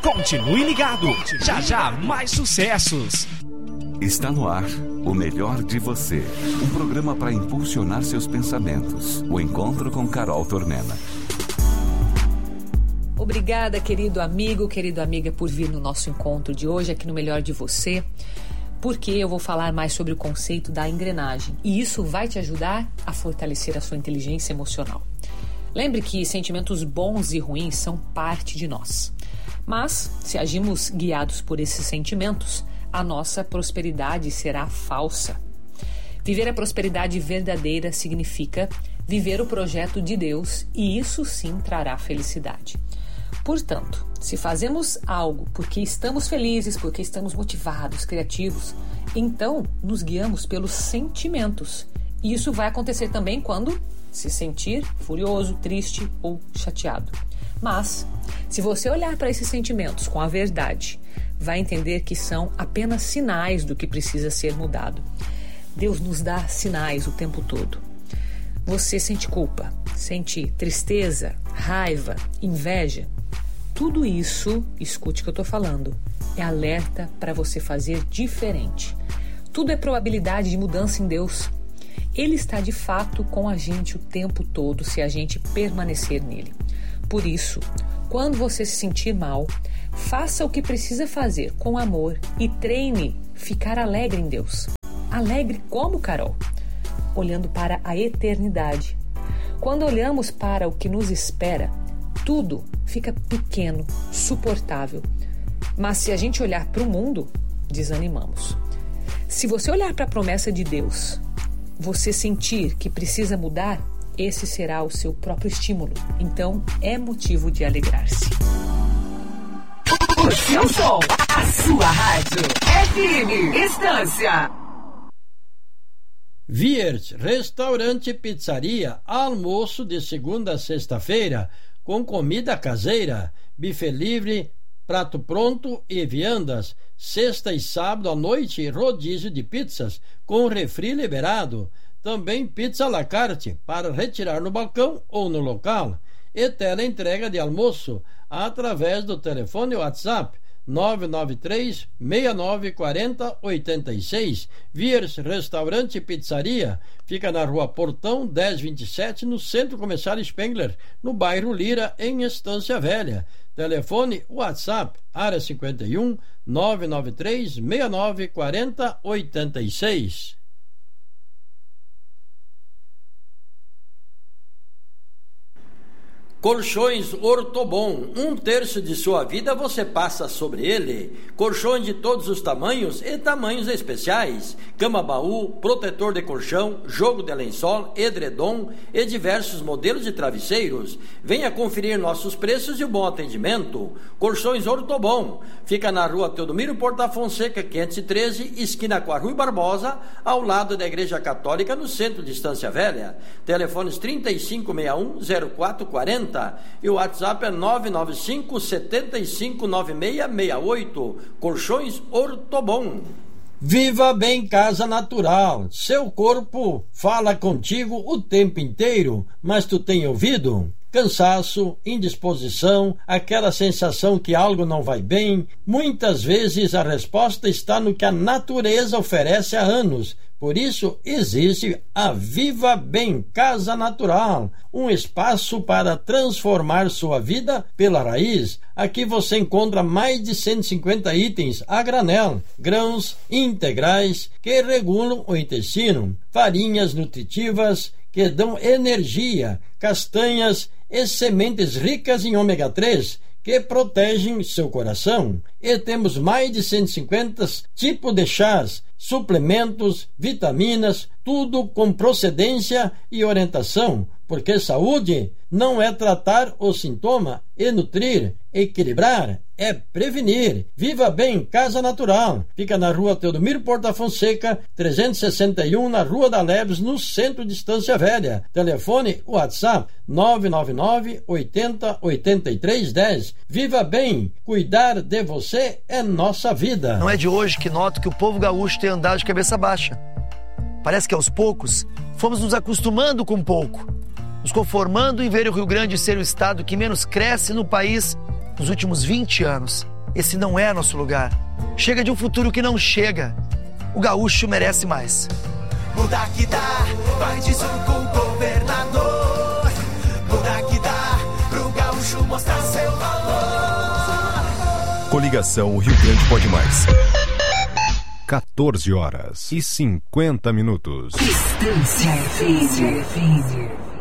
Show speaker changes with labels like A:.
A: Continue ligado. Já já mais sucessos.
B: Está no ar O Melhor de Você, um programa para impulsionar seus pensamentos. O encontro com Carol Tornena.
C: Obrigada, querido amigo, querida amiga, por vir no nosso encontro de hoje aqui no Melhor de Você, porque eu vou falar mais sobre o conceito da engrenagem e isso vai te ajudar a fortalecer a sua inteligência emocional. Lembre que sentimentos bons e ruins são parte de nós, mas se agimos guiados por esses sentimentos, a nossa prosperidade será falsa. Viver a prosperidade verdadeira significa viver o projeto de Deus e isso sim trará felicidade. Portanto, se fazemos algo porque estamos felizes, porque estamos motivados, criativos, então nos guiamos pelos sentimentos. E isso vai acontecer também quando se sentir furioso, triste ou chateado. Mas, se você olhar para esses sentimentos com a verdade, vai entender que são apenas sinais do que precisa ser mudado. Deus nos dá sinais o tempo todo. Você sente culpa, sente tristeza, raiva, inveja. Tudo isso, escute o que eu estou falando, é alerta para você fazer diferente. Tudo é probabilidade de mudança em Deus. Ele está de fato com a gente o tempo todo se a gente permanecer nele. Por isso, quando você se sentir mal, faça o que precisa fazer com amor e treine ficar alegre em Deus. Alegre como, Carol? Olhando para a eternidade. Quando olhamos para o que nos espera, tudo fica pequeno, suportável. Mas se a gente olhar para o mundo, desanimamos. Se você olhar para a promessa de Deus, você sentir que precisa mudar, esse será o seu próprio estímulo. Então, é motivo de alegrar-se.
D: O seu som, a sua rádio, FM Estância.
E: Wiers, restaurante e pizzaria, almoço de segunda a sexta-feira, com comida caseira, buffet livre, prato pronto e viandas. Sexta e sábado à noite, rodízio de pizzas, com refri liberado. Também pizza à la carte, para retirar no balcão ou no local. E teleentrega de almoço, através do telefone WhatsApp 993 69 40 86. Wiers Restaurante e Pizzaria fica na Rua Portão 1027, no Centro Comercial Spengler, no bairro Lira, em Estância Velha. Telefone WhatsApp área 51 993 69 40 86. Colchões Ortobon, 1/3 de sua vida você passa sobre ele. Colchões de todos os tamanhos e tamanhos especiais. Cama-baú, protetor de colchão, jogo de lençol, edredom e diversos modelos de travesseiros. Venha conferir nossos preços e o bom atendimento. Colchões Ortobon, fica na Rua Teodomiro Porta Fonseca, 513, esquina com a Rui Barbosa, ao lado da Igreja Católica, no centro de Estância Velha. Telefones 3561-0440 e o WhatsApp é 995-759668. Colchões Ortobon. Viva Bem Casa Natural. Seu corpo fala contigo o tempo inteiro, mas tu tem ouvido? Cansaço, indisposição, aquela sensação que algo não vai bem. Muitas vezes a resposta está no que a natureza oferece há anos. Por isso existe a Viva Bem Casa Natural, um espaço para transformar sua vida pela raiz. Aqui você encontra mais de 150 itens a granel, grãos integrais que regulam o intestino, farinhas nutritivas que dão energia, castanhas e sementes ricas em ômega 3 que protegem seu coração. E temos mais de 150 tipos de chás, suplementos, vitaminas, tudo com procedência e orientação, porque saúde não é tratar o sintoma e nutrir, equilibrar, é prevenir. Viva Bem Casa Natural, fica na Rua Teodomiro Porta Fonseca 361, na Rua da Leves, no centro de Estância Velha. Telefone WhatsApp 999 80 83 10. Viva Bem, cuidar de você é nossa vida.
F: Não é de hoje que noto que o povo gaúcho tem andado de cabeça baixa. Parece que aos poucos fomos nos acostumando com pouco, nos conformando em ver o Rio Grande ser o estado que menos cresce no país nos últimos 20 anos. Esse não é nosso lugar. Chega de um futuro que não chega. O gaúcho merece mais.
G: Muda que dá, vai de Zoom com o governador. Muda que dá, pro gaúcho mostrar seu valor.
H: Coligação Rio Grande Pode Mais. 14 horas e 50 minutos.
D: Distância FM.